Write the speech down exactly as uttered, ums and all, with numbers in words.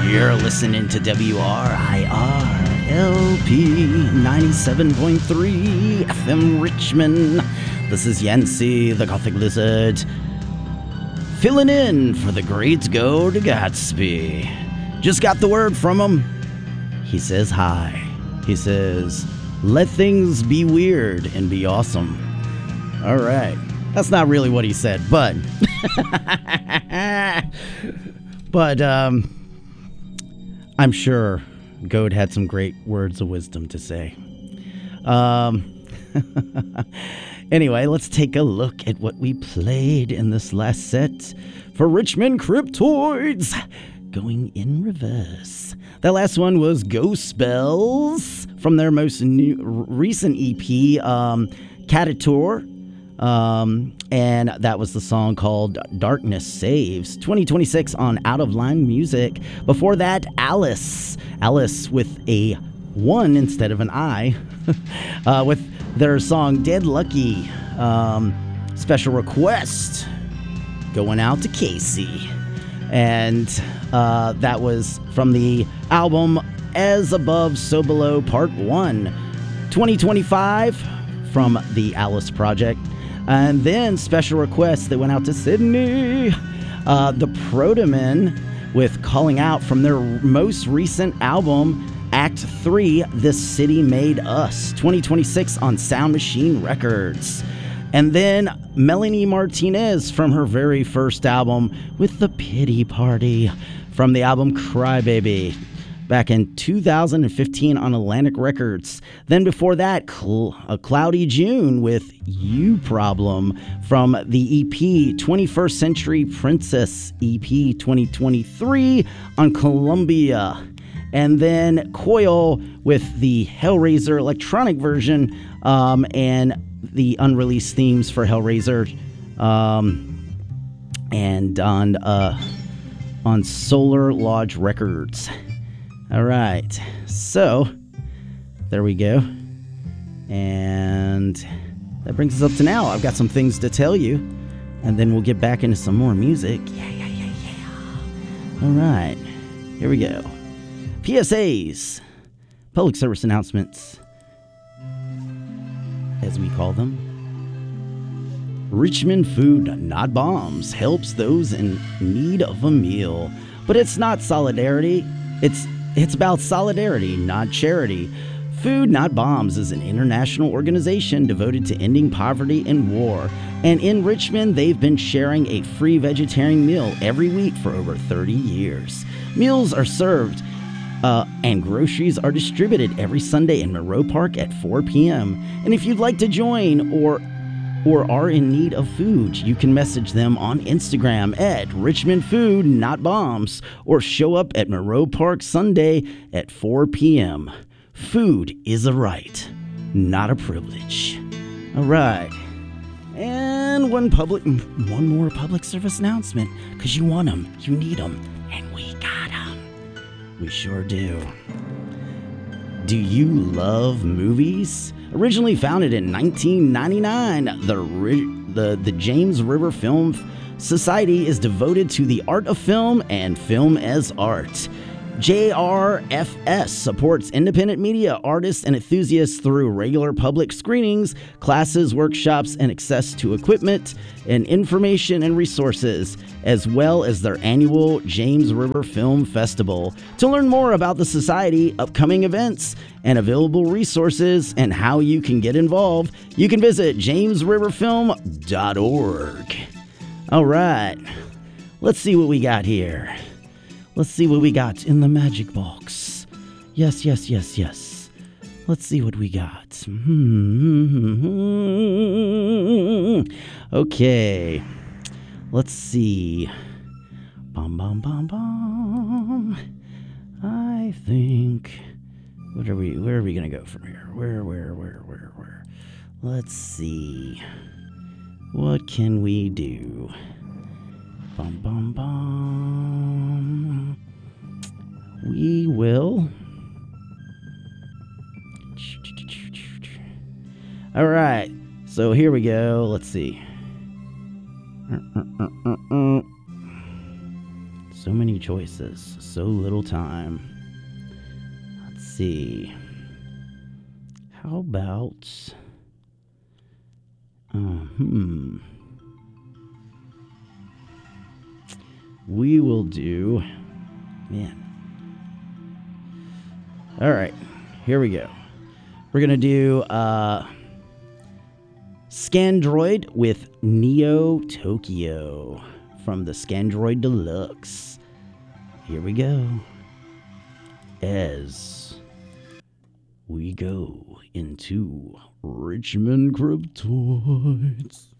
You're listening to W R I R L P ninety-seven point three F M Richmond. This is Yancey, the Gothic Lizard, filling in for the great Go to Gatsby. Just got the word from him. He says hi. He says, let things be weird and be awesome. All right. That's not really what he said, but... but, um... I'm sure Goat had some great words of wisdom to say. Um, anyway, let's take a look at what we played in this last set for Richmond Cryptoids. Going in reverse. That last one was Ghost Spells from their most new, recent E P, um, Catator. Um, and that was the song called Darkness Saves, twenty twenty-six on Out of Line Music. Before that, Alice. Alice with a one instead of an I, uh, with their song Dead Lucky. Um, special request going out to Casey. And uh, that was from the album As Above, So Below Part one, twenty twenty-five from the Alice Project. And then special requests that went out to Sydney. Uh, the Protomen with Calling Out from their most recent album, Act three, This City Made Us, twenty twenty-six on Sound Machine Records. And then Melanie Martinez from her very first album with The Pity Party from the album Crybaby, back in two thousand fifteen on Atlantic Records. Then before that, Cl- A Cloudy June with You Problem from the E P twenty-first Century Princess E P twenty twenty-three on Columbia. And then Coil with the Hellraiser electronic version um, and the unreleased themes for Hellraiser um, and on, uh, on Solar Lodge Records. All right, so there we go. And that brings us up to now. I've got some things to tell you, and then we'll get back into some more music. Yeah, yeah, yeah, yeah. All right, here we go. P S As, public service announcements, as we call them. Richmond Food, Not Bombs, helps those in need of a meal. But it's not solidarity. It's It's about solidarity, not charity. Food Not Bombs is an international organization devoted to ending poverty and war. And in Richmond, they've been sharing a free vegetarian meal every week for over thirty years. Meals are served uh, and groceries are distributed every Sunday in Moreau Park at four p.m. And if you'd like to join or or are in need of food, you can message them on Instagram at Richmond Food Not Bombs or show up at Moreau Park Sunday at four p.m. Food is a right, not a privilege. All right. And one public, one more public service announcement, because you want them, you need them, and we got them. We sure do. Do you love movies? Originally founded in nineteen ninety-nine, the, the, the James River Film Society is devoted to the art of film and film as art. J R F S supports independent media artists and enthusiasts through regular public screenings, classes, workshops, and access to equipment and information and resources, as well as their annual James River Film Festival. To learn more about the Society, upcoming events, and available resources, and how you can get involved, you can visit james river film dot org. All right, let's see what we got here. Let's see what we got in the magic box. Yes, yes, yes, yes. Let's see what we got. Okay. Let's see. Bum, bum, bum, bum. I think... What are we, where are we going to go from here? Where, where, where, where, where? Let's see. What can we do? Bum, bum, bum. We will. All right. So here we go. Let's see. So So many choices, so little time. Let's see. How about... Uh, hmm. We will do... Man. All right. Here we go. We're going to do uh, Scandroid with Neo Tokyo from the Scandroid Deluxe. Here we go. As we go into Richmond Cryptoids.